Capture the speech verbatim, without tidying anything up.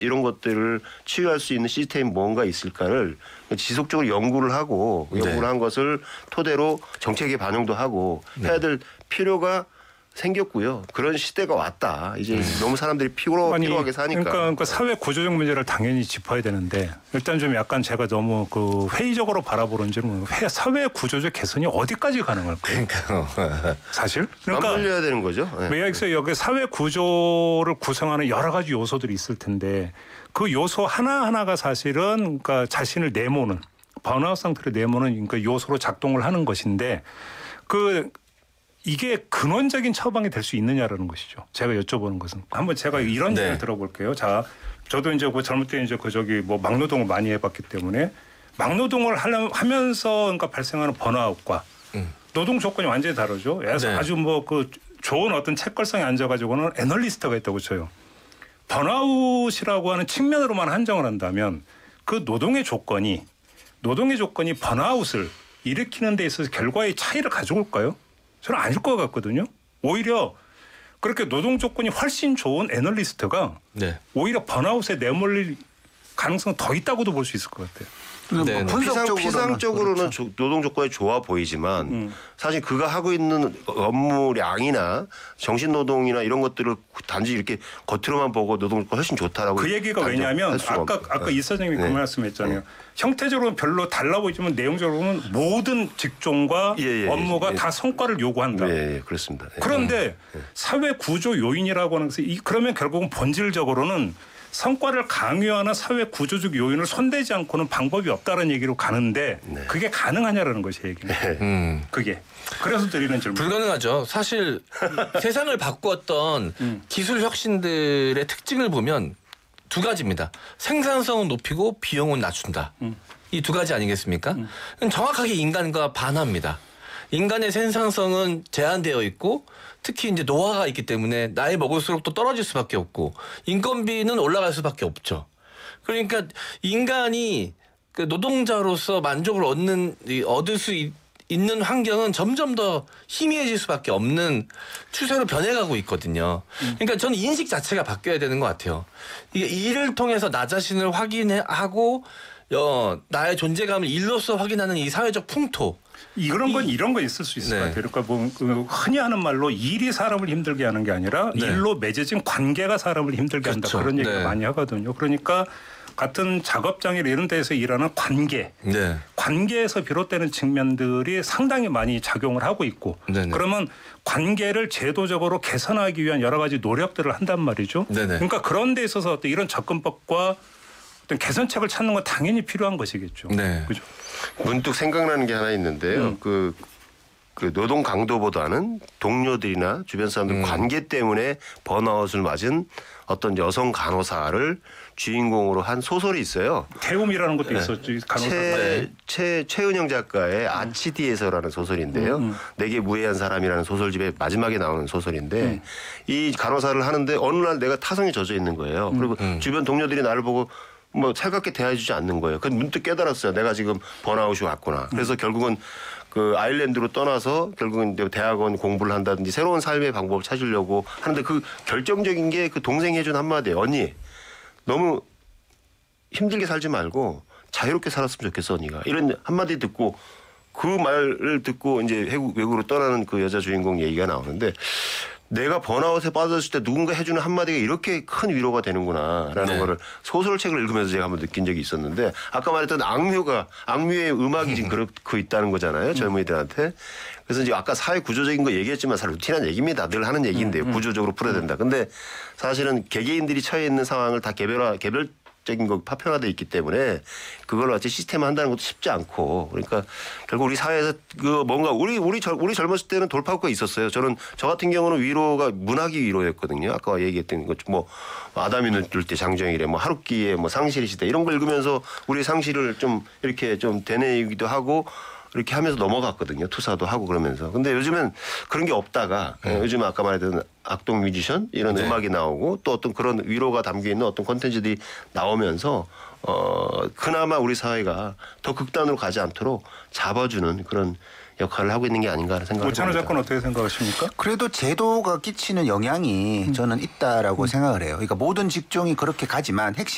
이런 것들을 치유할 수 있는 시스템이 뭔가 있을까를 지속적으로 연구를 하고 연구를 네. 한 것을 토대로 정책에 반영도 하고 네. 해야 될 필요가 생겼고요. 그런 시대가 왔다. 이제 음. 너무 사람들이 피로, 아니, 피로하게 사니까. 그러니까 그 사회 구조적 문제를 당연히 짚어야 되는데 일단 좀 약간 제가 너무 그 회의적으로 바라보는지는 사회 구조적 개선이 어디까지 가능할까요? 그러니까요. 사실. 그러니까 맞물려야 되는 거죠. 네. 왜냐하면 여기 사회 구조를 구성하는 여러 가지 요소들이 있을 텐데 그 요소 하나 하나가 사실은 그러니까 자신을 내모는 번아웃 상태로 내모는 그러니까 요소로 작동을 하는 것인데 그 이게 근원적인 처방이 될 수 있느냐라는 것이죠. 제가 여쭤보는 것은 한번 제가 이런 네. 얘기를 들어볼게요. 자, 저도 이제 그 젊을 때 이제 그 저기 뭐 막노동을 많이 해봤기 때문에 막노동을 하면서 그러니까 발생하는 번아웃과 음. 노동 조건이 완전히 다르죠. 그래서 네. 아주 뭐 그 좋은 어떤 책걸상에 앉아가지고는 애널리스트가 있다고 쳐요. 번아웃이라고 하는 측면으로만 한정을 한다면 그 노동의 조건이 노동의 조건이 번아웃을 일으키는 데 있어서 결과의 차이를 가져올까요? 저는 아닐 것 같거든요. 오히려 그렇게 노동 조건이 훨씬 좋은 애널리스트가 네. 오히려 번아웃에 내몰릴 가능성은 더 있다고도 볼 수 있을 것 같아요. 네, 뭐 피상, 피상적으로는 그렇죠. 조, 노동 조건이 좋아 보이지만 음. 사실 그가 하고 있는 업무량이나 정신노동이나 이런 것들을 단지 이렇게 겉으로만 보고 노동 조건 훨씬 좋다라고 그 얘기가 왜냐하면 아까 없... 아까 이 사장님이 네. 그 말씀했잖아요. 네. 형태적으로는 별로 달라 보이지만 내용적으로는 모든 직종과 예, 예, 업무가 예. 다 성과를 요구한다. 네, 예, 그렇습니다. 예. 그런데 사회 구조 요인이라고 하는 것이 이 그러면 결국은 본질적으로는 성과를 강요하는 사회 구조적 요인을 손대지 않고는 방법이 없다는 얘기로 가는데 네. 그게 가능하냐라는 것이 얘기는. 음. 그게. 그래서 드리는 질문. 불가능하죠. 사실 세상을 바꾸었던 음. 기술 혁신들의 특징을 보면 두 가지입니다. 생산성은 높이고 비용은 낮춘다. 음. 이 두 가지 아니겠습니까? 음. 정확하게 인간과 반합니다. 인간의 생산성은 제한되어 있고 특히 이제 노화가 있기 때문에 나이 먹을수록 또 떨어질 수밖에 없고 인건비는 올라갈 수밖에 없죠. 그러니까 인간이 그 노동자로서 만족을 얻는 얻을 수 있, 있는 환경은 점점 더 희미해질 수밖에 없는 추세로 변해가고 있거든요. 그러니까 저는 인식 자체가 바뀌어야 되는 것 같아요. 이게 일을 통해서 나 자신을 확인하고 어, 나의 존재감을 일로서 확인하는 이 사회적 풍토. 이런 건 이, 이런 건 있을 수 있을 네. 것 같아요. 그러니까 뭐 그 흔히 하는 말로 일이 사람을 힘들게 하는 게 아니라 네. 일로 맺어진 관계가 사람을 힘들게 그렇죠. 한다. 그런 얘기를 네. 많이 하거든요. 그러니까 같은 작업장이나 이런 데서 일하는 관계, 네. 관계에서 비롯되는 측면들이 상당히 많이 작용을 하고 있고 네네. 그러면 관계를 제도적으로 개선하기 위한 여러 가지 노력들을 한단 말이죠. 네네. 그러니까 그런 데 있어서 어떤 이런 접근법과 어떤 개선책을 찾는 건 당연히 필요한 것이겠죠. 네. 그죠? 문득 생각나는 게 하나 있는데요. 음. 그, 그 노동 강도보다는 동료들이나 주변 사람들 음. 관계 때문에 번아웃을 맞은 어떤 여성 간호사를 주인공으로 한 소설이 있어요. 태움이라는 것도 네. 있었죠. 간호사. 최, 네. 최, 최은영 작가의 아치디에서라는 소설인데요. 음, 음. 내게 무해한 사람이라는 소설집의 마지막에 나오는 소설인데 음. 이 간호사를 하는데 어느 날 내가 타성에 젖어 있는 거예요. 그리고 음. 주변 동료들이 나를 보고 뭐 살갑게 대해주지 않는 거예요. 그건 문득 깨달았어요. 내가 지금 번아웃이 왔구나. 그래서 결국은 그 아일랜드로 떠나서 결국은 이제 대학원 공부를 한다든지 새로운 삶의 방법을 찾으려고 하는데 그 결정적인 게 그 동생이 해준 한마디예요. 언니 너무 힘들게 살지 말고 자유롭게 살았으면 좋겠어 언니가. 이런 한마디 듣고 그 말을 듣고 이제 외국, 외국으로 떠나는 그 여자 주인공 얘기가 나오는데 내가 번아웃에 빠졌을 때 누군가 해주는 한마디가 이렇게 큰 위로가 되는구나라는 네. 거를 소설책을 읽으면서 제가 한번 느낀 적이 있었는데 아까 말했던 악뮤가 악뮤의 음악이 지금 그렇고 있다는 거잖아요. 젊은이들한테. 그래서 이제 아까 사회 구조적인 거 얘기했지만 사실 루틴한 얘기입니다. 늘 하는 얘기인데요. 구조적으로 풀어야 된다. 근데 사실은 개개인들이 처해 있는 상황을 다 개별화 개별 적인 거 파편화돼 있기 때문에 그걸 어째 시스템 한다는 것도 쉽지 않고 그러니까 결국 우리 사회에서 그 뭔가 우리 우리 젊 우리 젊었을 때는 돌파구가 있었어요. 저는 저 같은 경우는 위로가 문학이 위로였거든요. 아까 얘기했던 것 뭐 아담이 눈뜰 때 장정일의 뭐 하루키의 뭐 상실의 시대 이런 걸 읽으면서 우리 상실을 좀 이렇게 좀 되뇌기도 하고 이렇게 하면서 넘어갔거든요. 투사도 하고 그러면서. 근데 요즘엔 그런 게 없다가 네. 요즘 아까 말했던 악동 뮤지션 이런 네. 음악이 나오고 또 어떤 그런 위로가 담겨있는 어떤 콘텐츠들이 나오면서 어 그나마 우리 사회가 더 극단으로 가지 않도록 잡아주는 그런 역할을 하고 있는 게 아닌가 하는 생각을 오찬호 합니다. 작가는 어떻게 생각하십니까? 그래도 제도가 끼치는 영향이 저는 있다라고 음. 생각을 해요. 그러니까 모든 직종이 그렇게 가지만 핵심